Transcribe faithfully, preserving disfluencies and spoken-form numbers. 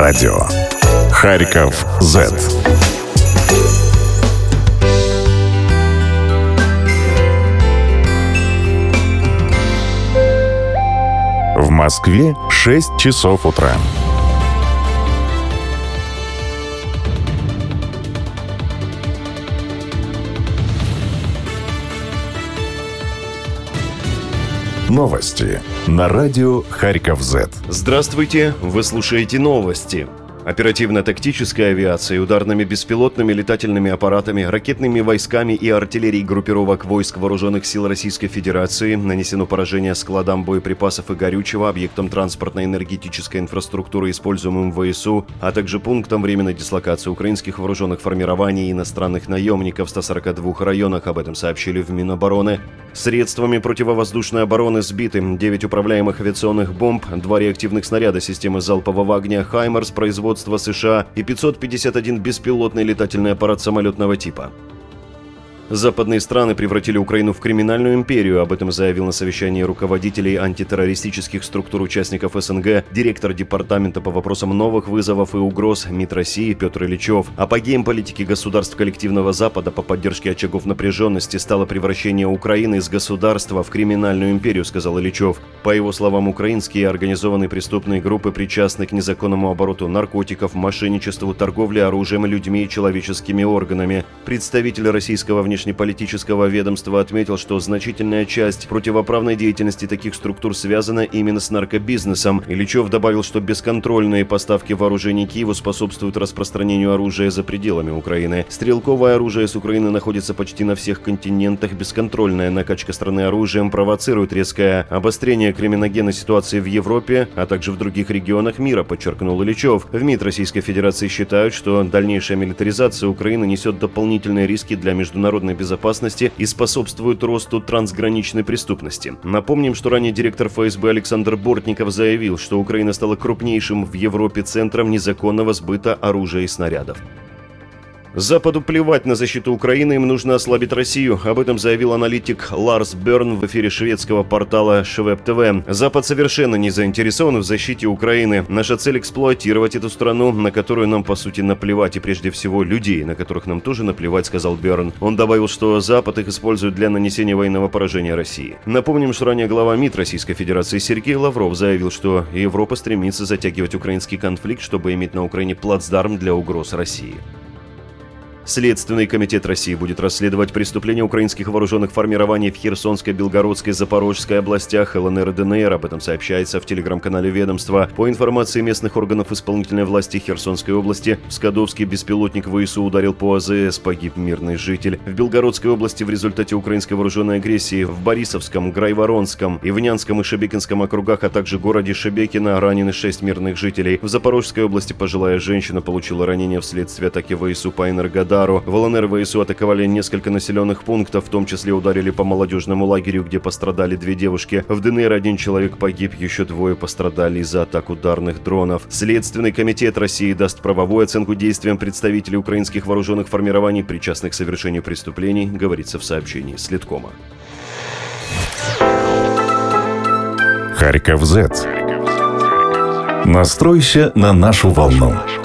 радио. Харьков зет. В Москве шесть часов утра. Новости на радио Харьков зет. Здравствуйте, вы слушаете новости. Оперативно-тактической авиацией, ударными беспилотными летательными аппаратами, ракетными войсками и артиллерией группировок войск Вооруженных сил Российской Федерации нанесено поражение складам боеприпасов и горючего, объектам транспортно-энергетической инфраструктуры, используемым в ВСУ, а также пунктам временной дислокации украинских вооруженных формирований и иностранных наемников в ста сорока двух районах. Об этом сообщили в Минобороны. Средствами противовоздушной обороны сбиты девять управляемых авиационных бомб, два реактивных снаряда системы залпового огня «Хаймарс» производства США и пятьсот пятьдесят один беспилотный летательный аппарат самолетного типа. Западные страны превратили Украину в криминальную империю. Об этом заявил на совещании руководителей антитеррористических структур участников СНГ директор Департамента по вопросам новых вызовов и угроз МИД России Петр Ильичев. Апогеем политики государств коллективного Запада по поддержке очагов напряженности стало превращение Украины из государства в криминальную империю, сказал Ильичев. По его словам, украинские организованные преступные группы причастны к незаконному обороту наркотиков, мошенничеству, торговле оружием, людьми и человеческими органами. Представитель российского внешнего Внешнеполитического ведомства отметил, что значительная часть противоправной деятельности таких структур связана именно с наркобизнесом. Ильичев добавил, что бесконтрольные поставки вооружений Киеву способствуют распространению оружия за пределами Украины. Стрелковое оружие с Украины находится почти на всех континентах. Бесконтрольная накачка страны оружием провоцирует резкое обострение криминогенной ситуации в Европе, а также в других регионах мира, подчеркнул Ильичев. В МИД Российской Федерации считают, что дальнейшая милитаризация Украины несет дополнительные риски для международной безопасности и способствует росту трансграничной преступности. Напомним, что ранее директор ФСБ Александр Бортников заявил, что Украина стала крупнейшим в Европе центром незаконного сбыта оружия и снарядов. Западу плевать на защиту Украины, им нужно ослабить Россию. Об этом заявил аналитик Ларс Берн в эфире шведского портала Швеб ТВ. Запад совершенно не заинтересован в защите Украины. Наша цель — эксплуатировать эту страну, на которую нам по сути наплевать, и прежде всего людей, на которых нам тоже наплевать, сказал Берн. Он добавил, что Запад их использует для нанесения военного поражения России. Напомним, что ранее глава МИД Российской Федерации Сергей Лавров заявил, что Европа стремится затягивать украинский конфликт, чтобы иметь на Украине плацдарм для угроз России. Следственный комитет России будет расследовать преступления украинских вооруженных формирований в Херсонской, Белгородской, Запорожской областях, ЛНР и ДНР. Об этом сообщается в телеграм-канале ведомства. По информации местных органов исполнительной власти Херсонской области, в Скадовске беспилотник ВСУ ударил по АЗС, погиб мирный житель. В Белгородской области в результате украинской вооруженной агрессии в Борисовском, Грайворонском, Ивнянском и Шебекинском округах, а также городе Шебекино ранены шесть мирных жителей. В Запорожской области пожилая женщина получила ранение вследствие атаки ВСУ по Энергодару. В ЛНР ВСУ атаковали несколько населенных пунктов, в том числе ударили по молодежному лагерю, где пострадали две девушки. В ДНР один человек погиб, еще двое пострадали из-за атак ударных дронов. Следственный комитет России даст правовую оценку действиям представителей украинских вооруженных формирований, причастных к совершению преступлений, говорится в сообщении Следкома. Харьков зет. Настройся на нашу волну.